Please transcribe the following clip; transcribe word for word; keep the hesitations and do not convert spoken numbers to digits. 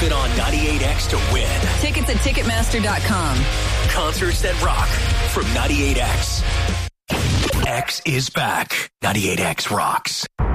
Keep it on ninety-eight X to win. Tickets at Ticketmaster dot com. Concerts that rock from ninety-eight X. X is back. ninety-eight X rocks.